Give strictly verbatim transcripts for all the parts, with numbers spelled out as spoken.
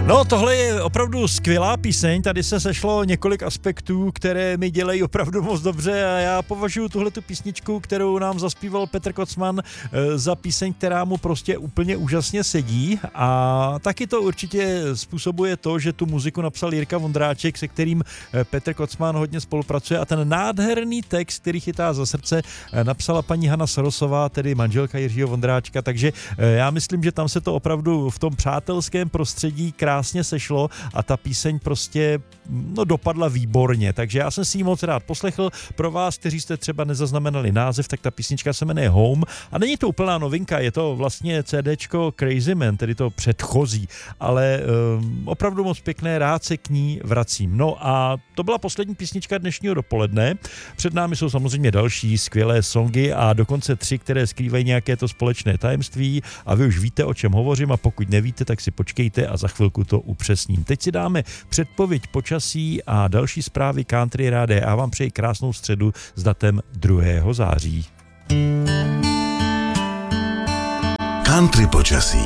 No, tohle je opravdu skvělá píseň, tady se sešlo několik aspektů, které mi dělají opravdu moc dobře a já považuji tuhletu písničku, kterou nám zaspíval Petr Kocman, za píseň, která mu prostě úplně úžasně sedí a taky to určitě způsobuje to, že tu muziku napsal Jirka Vondráček, se kterým Petr Kocman hodně spolupracuje a ten nádherný text, který chytá za srdce, napsala paní Hana Sorosová, tedy manželka Jiřího Vondráčka, takže já myslím, že tam se to opravdu v tom přátelském prostředí krásně sešlo a ta píseň prostě no, dopadla výborně, takže já jsem si ji moc rád poslechl. Pro vás, kteří jste třeba nezaznamenali název, tak ta písnička se jmenuje Home a není to úplná novinka, je to vlastně CDčko Crazy Man, tedy to předchozí, ale um, opravdu moc pěkné, rád se k ní vracím. No a to byla poslední písnička dnešního dopoledne. Před námi jsou samozřejmě další skvělé songy a dokonce tři, které skrývají nějaké to společné tajemství a vy už víte, o čem hovořím a pokud nevíte, tak si počkejte a za chvilku to upřesním. Teď si dáme předpověď počasí a další zprávy Country Rádia. Já vám přeji krásnou středu s datem druhého září. Country počasí.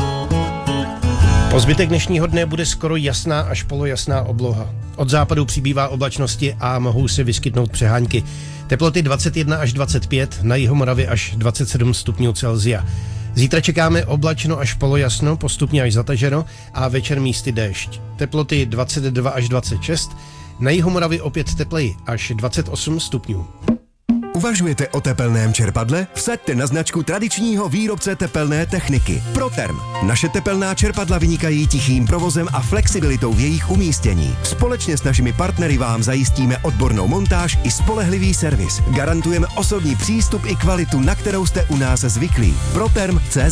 Po zbytek dnešního dne bude skoro jasná až polojasná obloha. Od západu přibývá oblačnosti a mohou se vyskytnout přehánky. Teploty dvacet jedna až dvacet pět, na Jihomoravě až dvacet sedm stupňů Celsia. Zítra čekáme oblačno až polojasno, postupně až zataženo a večer místy déšť. Teploty dvacet dva až dvacet šest, na Jihomoravě opět tepleji až dvacet osm stupňů. Uvažujete o tepelném čerpadle? Vsaďte na značku tradičního výrobce tepelné techniky Proterm. Naše tepelná čerpadla vynikají tichým provozem a flexibilitou v jejich umístění. Společně s našimi partnery vám zajistíme odbornou montáž i spolehlivý servis. Garantujeme osobní přístup i kvalitu, na kterou jste u nás zvyklí. Proterm tečka cé zet